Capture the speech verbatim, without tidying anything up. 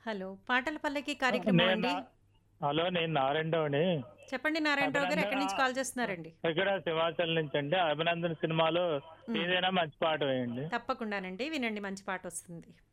Hello. పాటల పల్లకి ఆ! కార్యక్రమం నేను అండి. నా హలో. నేను నారాయణరావుని. చెప్పండి నారాయణరావు గారు. ఎక్కడి అభినందన నుంచి కాల్ చేస్తున్నారండి? ఇక్కడ సింహాచలం నుంచండి. 'అభినందన' సినిమాలో హ్మ్. ఏదైనా మంచి పాట వేయండి. తప్పకుండానండి. వినండి మంచి పాటొస్తుంది.